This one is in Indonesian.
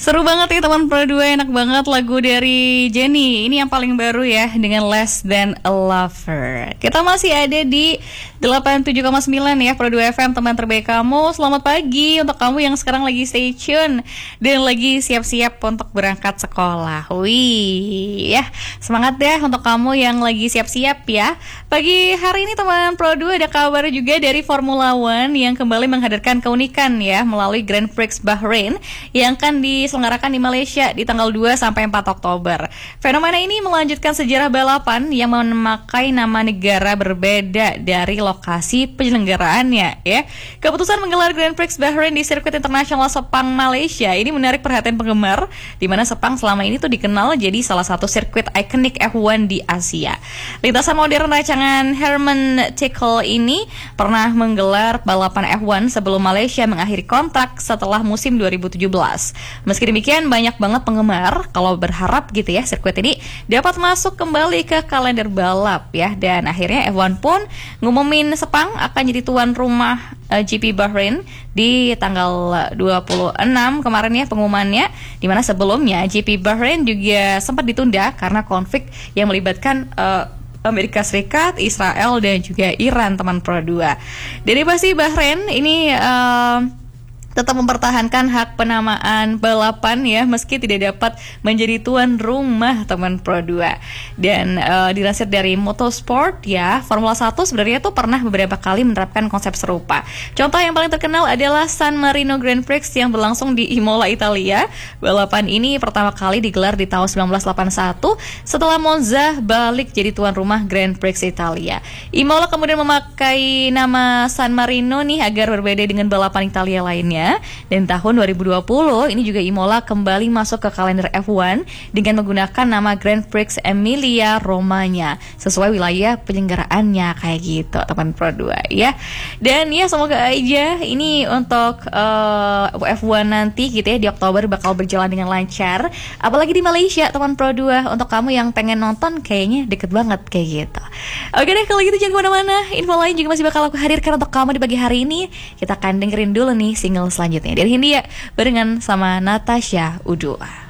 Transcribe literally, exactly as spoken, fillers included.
Seru banget ya teman Pro dua, enak banget lagu dari Jennie. Ini yang paling baru ya, dengan Less Than a Lover. Kita masih ada di delapan puluh tujuh koma sembilan ya Pro dua F M, teman terbaik kamu. Selamat pagi untuk kamu yang sekarang lagi stay tune dan lagi siap-siap untuk berangkat sekolah. Wih, ya semangat ya untuk kamu yang lagi siap-siap ya. Pagi hari ini teman Pro dua ada kabar juga dari Formula One yang kembali menghadirkan keunikan ya melalui Grand Prix Bahrain yang akan diselenggarakan di Malaysia di tanggal dua sampai empat Oktober. Fenomena ini melanjutkan sejarah balapan yang memakai nama negara berbeda dari lokasi penyelenggaraannya ya. Keputusan menggelar Grand Prix Bahrain di sirkuit internasional Sepang Malaysia ini menarik perhatian penggemar, di mana Sepang selama ini tuh dikenal jadi salah satu sirkuit ikonik F satu di Asia. Lintasan modern rancangan Herman Tickle ini pernah menggelar balapan F satu sebelum Malaysia mengakhiri kontrak setelah musim dua ribu tujuh belas. Meski demikian, banyak banget penggemar kalau berharap gitu ya sirkuit ini dapat masuk kembali ke kalender balap ya. Dan akhirnya F satu pun ngumumin Sepang akan jadi tuan rumah uh, G P Bahrain di tanggal dua puluh enam kemarin ya pengumumannya, dimana sebelumnya G P Bahrain juga sempat ditunda karena konflik yang melibatkan uh, Amerika Serikat, Israel dan juga Iran, teman Pro dua. Dari pasti Bahrain ini uh, tetap mempertahankan hak penamaan balapan ya, meski tidak dapat menjadi tuan rumah, teman Pro dua. Dan uh, dilansir dari Motorsport ya, Formula satu sebenarnya tuh pernah beberapa kali menerapkan konsep serupa. Contoh yang paling terkenal adalah San Marino Grand Prix yang berlangsung di Imola, Italia. Balapan ini pertama kali digelar di tahun sembilan belas delapan puluh satu setelah Monza balik jadi tuan rumah Grand Prix Italia. Imola kemudian memakai nama San Marino nih agar berbeda dengan balapan Italia lainnya. Dan tahun dua ribu dua puluh ini juga Imola kembali masuk ke kalender F satu dengan menggunakan nama Grand Prix Emilia Romagna sesuai wilayah penyelenggaraannya kayak gitu, teman Pro dua ya. Dan ya semoga aja ini untuk uh, F satu nanti gitu ya di Oktober bakal berjalan dengan lancar, apalagi di Malaysia, teman Pro dua. Untuk kamu yang pengen nonton kayaknya deket banget kayak gitu. Oke deh, kalau gitu jangan kemana-mana, info lain juga masih bakal aku hadirkan untuk kamu di pagi hari ini. Kita akan dengerin dulu nih single selanjutnya dari Hindia barengan sama Natasha Udo.